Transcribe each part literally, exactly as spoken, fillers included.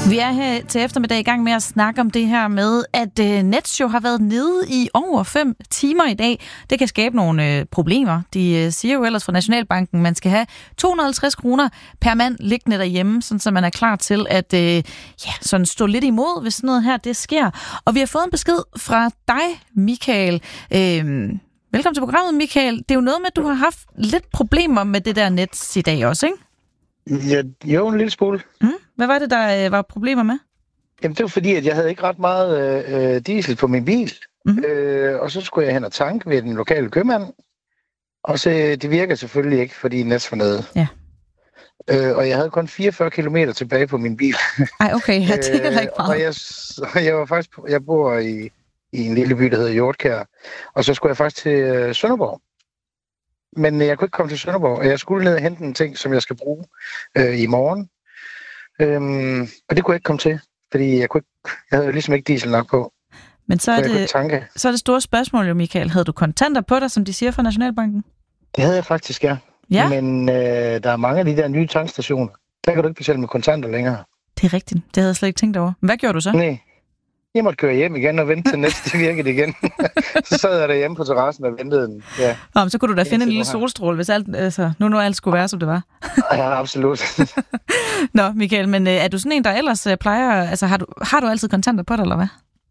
Vi er her til eftermiddag i gang med at snakke om det her med, at øh, Nets jo har været nede i over fem timer i dag. Det kan skabe nogle øh, problemer. De øh, siger jo ellers fra Nationalbanken, man skal have to hundrede og halvtreds kroner per mand liggende derhjemme, sådan så man er klar til at øh, ja, sådan stå lidt imod, hvis sådan noget her det sker. Og vi har fået en besked fra dig, Michael. Øh, velkommen til programmet, Michael. Det er jo noget med, at du har haft lidt problemer med det der Nets i dag også, ikke? Ja, jo, en lille smule. Mm. Hvad var det, der øh, var problemer med? Jamen, det var fordi, at jeg havde ikke ret meget øh, diesel på min bil. Mm-hmm. Øh, og så skulle jeg hen og tanke ved den lokale købmand. Og så, det virker selvfølgelig ikke, fordi Nets var nede. Ja. Øh, og jeg havde kun fireogfyrre kilometer tilbage på min bil. Ej, okay. Ja, det er heller ikke meget. og jeg, jeg var faktisk, jeg bor i, i en lille by, der hedder Hjortkær. Og så skulle jeg faktisk til øh, Sønderborg. Men jeg kunne ikke komme til Sønderborg, og jeg skulle ned og hente en ting, som jeg skal bruge øh, i morgen. Øhm, og det kunne jeg ikke komme til, fordi jeg, kunne ikke, jeg havde ligesom ikke diesel nok på. Men så er, det, så er det store spørgsmål jo, Michael. Havde du kontanter på dig, som de siger fra Nationalbanken? Det havde jeg faktisk, ja. ja? Men øh, der er mange af de der nye tankstationer. Der kan du ikke betale med kontanter længere. Det er rigtigt. Det havde jeg slet ikke tænkt over. Hvad gjorde du så? Nej. Jeg måtte køre hjem igen og vente til næste virkede igen. Så sad jeg derhjemme på terrassen og ventede den. Ja. Nå, men så kunne du da finde en lille solstråle, hvis alt, altså, nu nu alt skulle være, som det var. Ja, absolut. Nå, Michael, men er du sådan en, der ellers plejer... Altså, har du, har du altid kontanter på dig, eller hvad?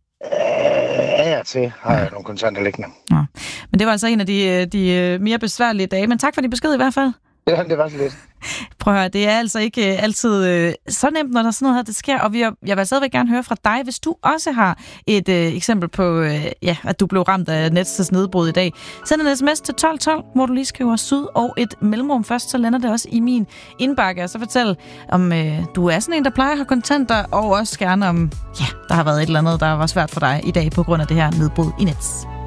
Ja, ja, til har jeg nogle kontanter liggende. Nå. Men det var altså en af de, de mere besværlige dage. Men tak for din besked i hvert fald. Ja, det var så lidt. Prøv at høre, det er altså ikke altid øh, så nemt, når der sådan noget her, det sker. Og vi har, jeg vil stadigvæk gerne høre fra dig, hvis du også har et øh, eksempel på, øh, ja, at du blev ramt af Nets' nedbrud i dag. Send en sms til tolv tolv, hvor du lige skriver syd og et mellemrum først, så lander det også i min indbakke. Og så fortæl, om øh, du er sådan en, der plejer at have kontanter, og også gerne om, ja, der har været et eller andet, der var svært for dig i dag på grund af det her nedbrud i Nets.